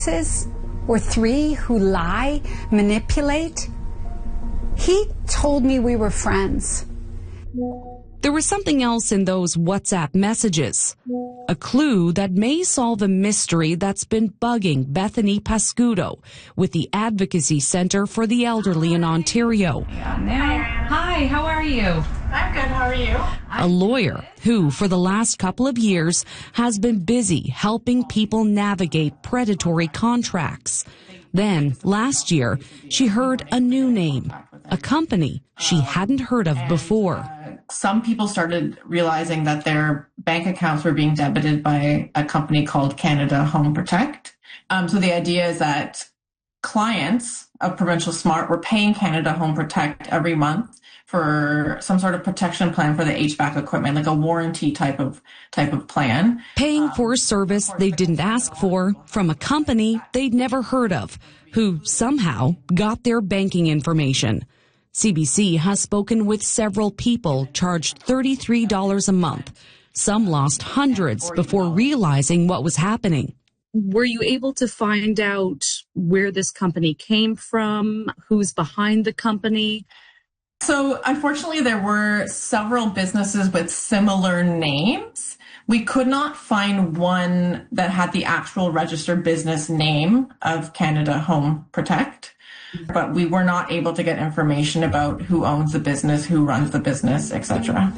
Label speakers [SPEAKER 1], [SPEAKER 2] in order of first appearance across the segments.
[SPEAKER 1] or three who lie, manipulate. He told me we were friends.
[SPEAKER 2] There was something else in those WhatsApp messages. A clue that may solve a mystery that's been bugging Bethany Pascudo with the Advocacy Center for the Elderly in Ontario.
[SPEAKER 3] Hi, how are you?
[SPEAKER 4] I'm good, how are you?
[SPEAKER 2] A lawyer who, for the last couple of years, has been busy helping people navigate predatory contracts. Then, last year, she heard a new name, a company she hadn't heard of before.
[SPEAKER 4] Some people started realizing that their bank accounts were being debited by a company called Canada Home Protect. So the idea is that clients of Provincial Smart were paying Canada Home Protect every month for some sort of protection plan for the HVAC equipment, like a warranty type of plan.
[SPEAKER 2] Paying for a service they didn't ask for from a company they'd never heard of, who somehow got their banking information. CBC has spoken with several people charged $33 a month. Some lost hundreds before realizing what was happening.
[SPEAKER 3] Were you able to find out where this company came from, who's behind the company?
[SPEAKER 4] So unfortunately, there were several businesses with similar names. We could not find one that had the actual registered business name of Canada Home Protect, but we were not able to get information about who owns the business, who runs the business, etc.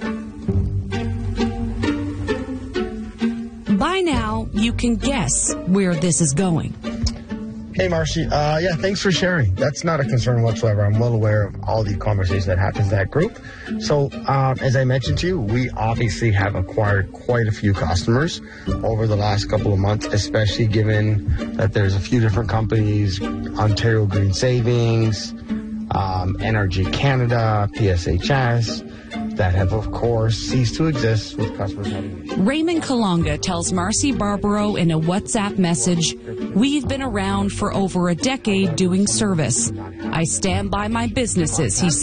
[SPEAKER 2] By now, you can guess where this is going.
[SPEAKER 5] Hey, Marcy. Yeah, thanks for sharing. That's not a concern whatsoever. I'm well aware of all the conversations that happens in that group. So, as I mentioned to you, we obviously have acquired quite a few customers over the last couple of months, especially given that there's a few different companies, Ontario Green Savings, NRG Canada, PSHS, that have, of course, ceased to exist with customers having issues.
[SPEAKER 2] Raymond Kalonga tells Marcy Barbaro in a WhatsApp message, "We've been around for over a decade doing service. I stand by my businesses," he said.